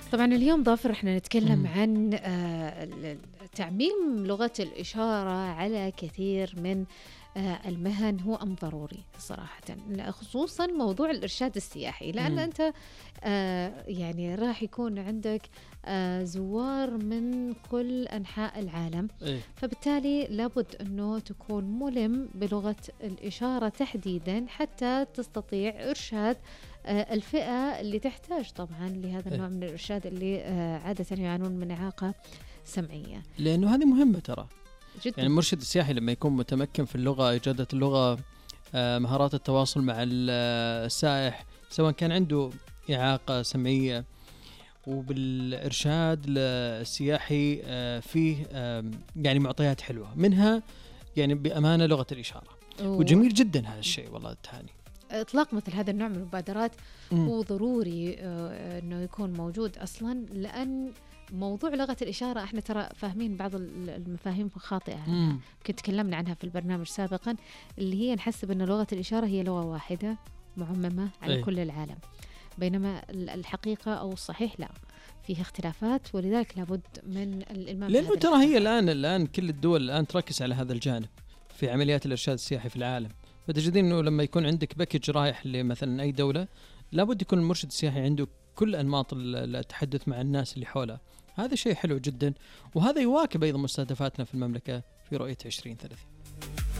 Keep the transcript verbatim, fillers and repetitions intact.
طبعا اليوم ظافر احنا نتكلم مم. عن تعميم لغة الإشارة على كثير من المهن هو أم ضروري صراحة، خصوصا موضوع الإرشاد السياحي، لأن مم. أنت يعني راح يكون عندك زوار من كل أنحاء العالم. إيه؟ فبالتالي لابد أنه تكون ملم بلغة الإشارة تحديدا حتى تستطيع إرشاد الفئة اللي تحتاج طبعا لهذا النوع من الإرشاد اللي عادة يعانون من إعاقة سمعية، لأنه هذه مهمة ترى جدا. يعني المرشد السياحي لما يكون متمكن في اللغة، إجادة اللغة، مهارات التواصل مع السائح سواء كان عنده إعاقة سمعية، وبالإرشاد السياحي فيه يعني معطيات حلوة منها يعني بأمانة لغة الإشارة. وجميل جدا هذا الشيء والله تهاني. إطلاق مثل هذا النوع من المبادرات مم. هو ضروري أنه يكون موجود أصلا، لأن موضوع لغة الإشارة احنا ترى فاهمين بعض المفاهيم خاطئة عنها. كنت تكلمنا عنها في البرنامج سابقا، اللي هي نحسب أن لغة الإشارة هي لغة واحدة معممة على أي. كل العالم، بينما الحقيقة أو الصحيح لا، فيها اختلافات، ولذلك لابد من الإلمام. لأنه ترى هي الآن الآن كل الدول الآن تركز على هذا الجانب في عمليات الإرشاد السياحي في العالم. فتجدين إنه لما يكون عندك باكج رايح لمثلا أي دولة، لابد يكون المرشد السياحي عنده كل أنماط التحدث مع الناس اللي حوله. هذا شيء حلو جدا، وهذا يواكب أيضا مستهدفاتنا في المملكة في رؤية عشرين ثلاثين.